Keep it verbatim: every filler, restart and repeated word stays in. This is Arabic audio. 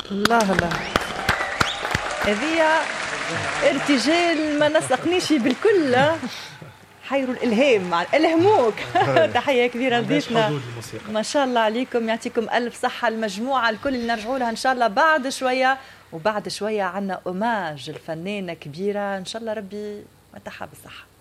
الله الله، هذه ارتجال ما نسقنيش بالكل، حيروا الالهام مع الهموك. تحيه كبيره لضيفنا، ما شاء الله عليكم، يعطيكم الف صحه المجموعه الكل اللي نرجعوا لها ان شاء الله بعد شويه. وبعد شويه عندنا اوماج الفنانه كبيره ان شاء الله ربي متاحها بالصحه.